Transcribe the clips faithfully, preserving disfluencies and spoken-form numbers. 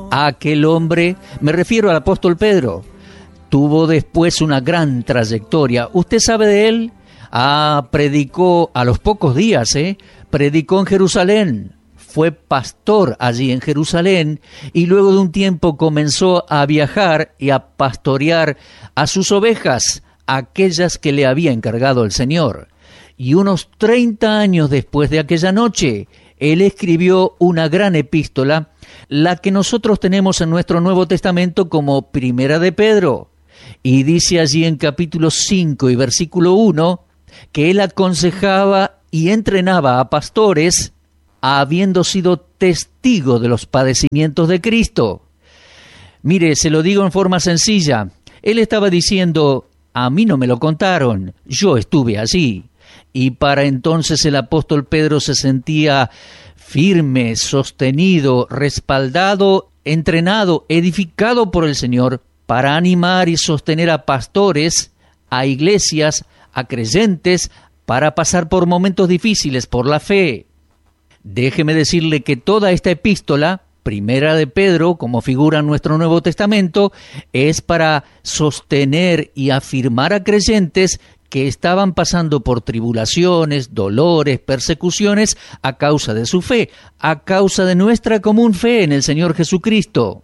Aquel hombre, me refiero al apóstol Pedro, tuvo después una gran trayectoria. ¿Usted sabe de él? Ah, predicó a los pocos días, ¿eh? Predicó en Jerusalén, fue pastor allí en Jerusalén y luego de un tiempo comenzó a viajar y a pastorear a sus ovejas, aquellas que le había encargado el Señor. Y unos treinta años después de aquella noche, él escribió una gran epístola, la que nosotros tenemos en nuestro Nuevo Testamento como Primera de Pedro. Y dice allí en capítulo cinco y versículo uno, que él aconsejaba y entrenaba a pastores, habiendo sido testigo de los padecimientos de Cristo. Mire, se lo digo en forma sencilla, él estaba diciendo, a mí no me lo contaron, yo estuve allí. Y para entonces el apóstol Pedro se sentía firme, sostenido, respaldado, entrenado, edificado por el Señor para animar y sostener a pastores, a iglesias, a creyentes, para pasar por momentos difíciles por la fe. Déjeme decirle que toda esta epístola, Primera de Pedro, como figura en nuestro Nuevo Testamento, es para sostener y afirmar a creyentes que estaban pasando por tribulaciones, dolores, persecuciones a causa de su fe, a causa de nuestra común fe en el Señor Jesucristo.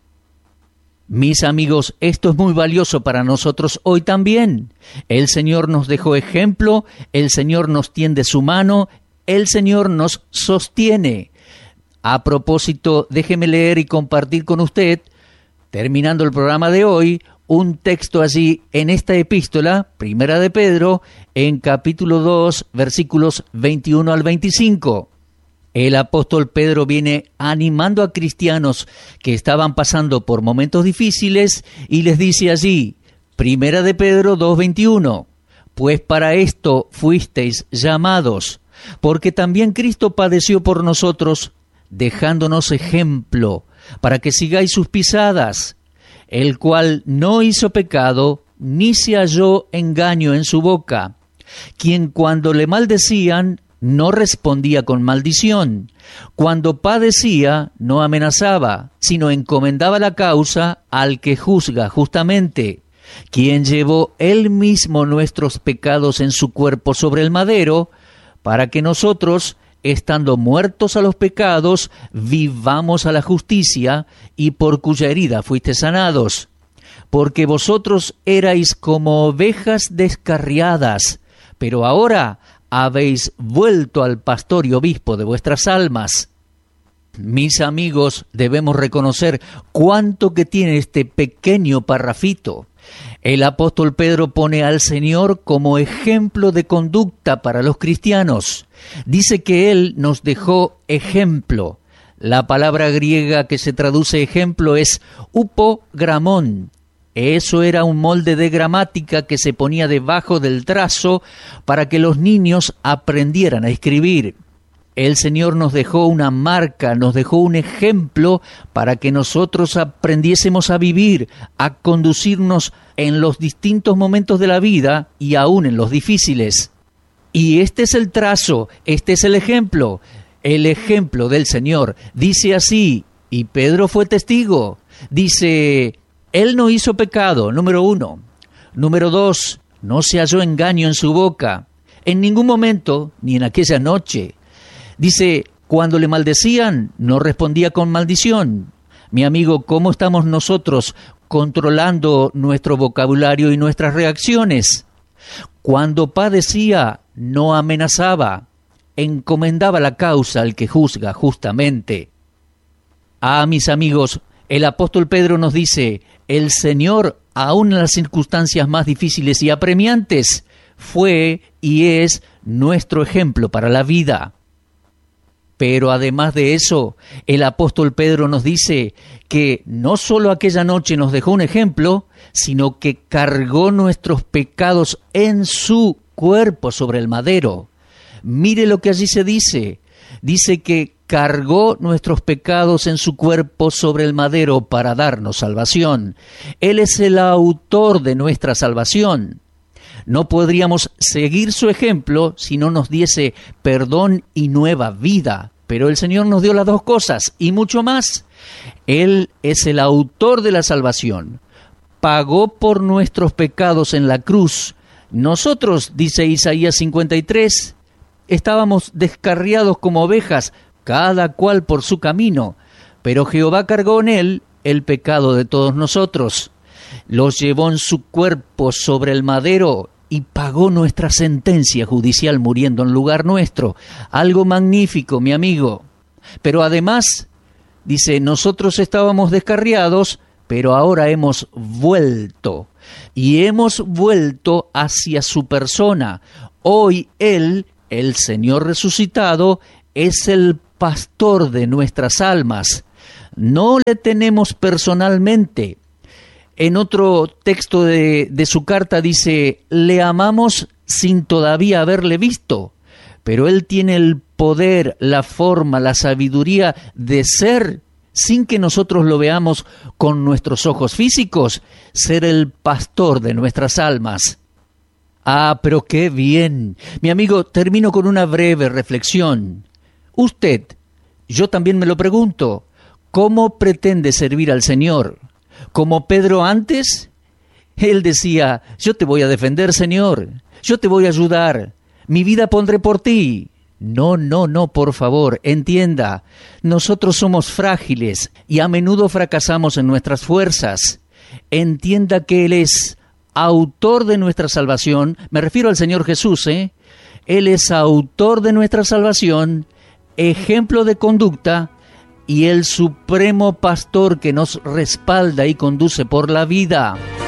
Mis amigos, esto es muy valioso para nosotros hoy también. El Señor nos dejó ejemplo, el Señor nos tiende su mano, el Señor nos sostiene. A propósito, déjeme leer y compartir con usted, terminando el programa de hoy, un texto allí en esta epístola, Primera de Pedro, en capítulo dos, versículos veintiuno al veinticinco. El apóstol Pedro viene animando a cristianos que estaban pasando por momentos difíciles y les dice allí, Primera de Pedro dos, veintiuno, pues para esto fuisteis llamados, porque también Cristo padeció por nosotros, dejándonos ejemplo, para que sigáis sus pisadas, el cual no hizo pecado, ni se halló engaño en su boca, quien cuando le maldecían, no respondía con maldición, cuando padecía, no amenazaba, sino encomendaba la causa al que juzga justamente, quien llevó él mismo nuestros pecados en su cuerpo sobre el madero, para que nosotros, estando muertos a los pecados, vivamos a la justicia, y por cuya herida fuiste sanados. Porque vosotros erais como ovejas descarriadas, pero ahora habéis vuelto al pastor y obispo de vuestras almas. Mis amigos, debemos reconocer cuánto que tiene este pequeño parrafito. El apóstol Pedro pone al Señor como ejemplo de conducta para los cristianos. Dice que Él nos dejó ejemplo. La palabra griega que se traduce ejemplo es upogramón. Eso era un molde de gramática que se ponía debajo del trazo para que los niños aprendieran a escribir. El Señor nos dejó una marca, nos dejó un ejemplo para que nosotros aprendiésemos a vivir, a conducirnos en los distintos momentos de la vida y aún en los difíciles. Y este es el trazo, este es el ejemplo, el ejemplo del Señor. Dice así, y Pedro fue testigo, dice, Él no hizo pecado, número uno. Número dos, no se halló engaño en su boca, en ningún momento, ni en aquella noche. Dice, cuando le maldecían, no respondía con maldición. Mi amigo, ¿cómo estamos nosotros controlando nuestro vocabulario y nuestras reacciones? Cuando padecía, no amenazaba, encomendaba la causa al que juzga justamente. Ah, mis amigos, el apóstol Pedro nos dice, el Señor, aun en las circunstancias más difíciles y apremiantes, fue y es nuestro ejemplo para la vida. Pero además de eso, el apóstol Pedro nos dice que no solo aquella noche nos dejó un ejemplo, sino que cargó nuestros pecados en su cuerpo sobre el madero. Mire lo que allí se dice. Dice que cargó nuestros pecados en su cuerpo sobre el madero para darnos salvación. Él es el autor de nuestra salvación. No podríamos seguir su ejemplo si no nos diese perdón y nueva vida. pero el Señor nos dio las dos cosas y mucho más. Él es el autor de la salvación. Pagó por nuestros pecados en la cruz. Nosotros, dice Isaías cincuenta y tres, estábamos descarriados como ovejas, cada cual por su camino, pero Jehová cargó en él el pecado de todos nosotros. Los llevó en su cuerpo sobre el madero y pagó nuestra sentencia judicial muriendo en lugar nuestro. Algo magnífico, mi amigo. Pero además, dice, nosotros estábamos descarriados, pero ahora hemos vuelto. Y hemos vuelto hacia su persona. Hoy Él, el Señor resucitado, es el pastor de nuestras almas. No le tenemos personalmente. En otro texto de, de su carta dice, le amamos sin todavía haberle visto, pero Él tiene el poder, la forma, la sabiduría de ser, sin que nosotros lo veamos con nuestros ojos físicos, ser el pastor de nuestras almas. Ah, pero qué bien. Mi amigo, termino con una breve reflexión. Usted, yo también me lo pregunto, ¿cómo pretende servir al Señor? ¿Como Pedro antes? Él decía, yo te voy a defender, Señor, yo te voy a ayudar, mi vida pondré por ti. No, no, no, por favor, entienda, nosotros somos frágiles y a menudo fracasamos en nuestras fuerzas. Entienda que Él es autor de nuestra salvación, me refiero al Señor Jesús, ¿eh? Él es autor de nuestra salvación, ejemplo de conducta, y el supremo pastor que nos respalda y conduce por la vida.